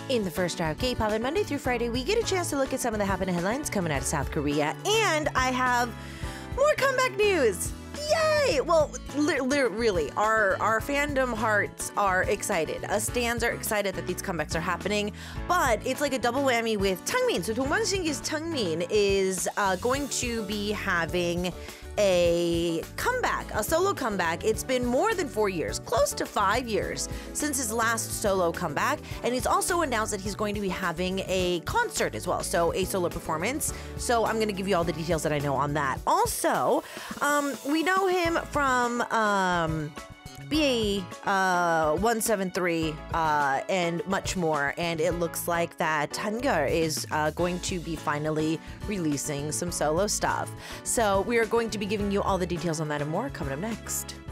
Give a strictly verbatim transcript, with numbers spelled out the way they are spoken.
In the first hour of K-pop, and Monday through Friday, we get a chance to look at some of the happening headlines coming out of South Korea, and I have more comeback news. Yay! Well, li- li- really, our our fandom hearts are excited. Us stans are excited that these comebacks are happening, but it's like a double whammy with Changmin. So 동방신기's Changmin is uh, going to be having a comeback, a solo comeback. It's been more than four years, close to five years since his last solo comeback. And he's also announced that he's going to be having a concert as well, so a solo performance. So I'm going to give you all the details that I know on that. Also, um, we know him from um, B A uh, one seventy-three uh, and much more. And it looks like that Tanga is uh, going to be finally releasing some solo stuff. So we are going to be giving you all the details on that and more coming up next.